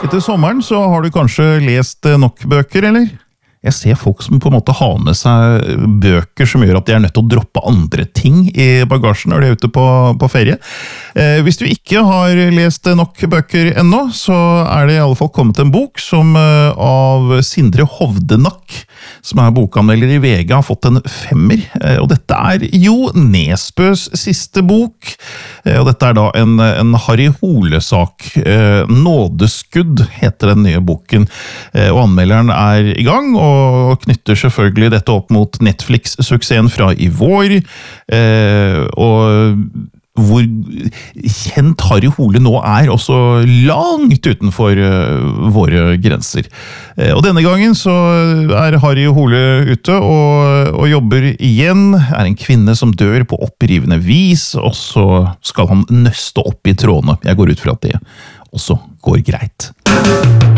Etter sommeren så har du kanskje lest nok bøker, eller? Jeg ser folk som på en måte har med seg bøker som gjør at de er nødt til å droppe andre ting i bagasjen når de er ute på ferie. Hvis du ikke har lest nok bøker ennå, så er det i alle fall kommet en bok som av Sindre Hovdenak, som er bokanmelder i VG, har fått en 5-er. Og dette er Jo Nesbøs siste bok. Og dette er da en Harry Hole-sak. Nådeskudd heter den nye boken. Og anmelderen er i gang, og knytter selvfølgelig dette opp mot Netflix-suksessen fra i vår, og hvor kjent Harry Hole nå er, også langt utenfor våre grenser. Og denne gangen så er Harry Hole ute og jobber igjen, er en kvinne som dør på opprivende vis, og så skal han nøste opp i trådene. Jeg går ut fra at det også